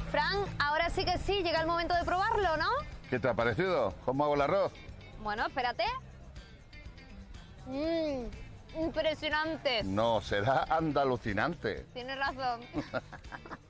Fran, ahora sí que sí, llega el momento de probarlo, ¿no? ¿Qué te ha parecido? ¿Cómo hago el arroz? Bueno, espérate. Impresionante. No, será andalucinante. Tienes razón.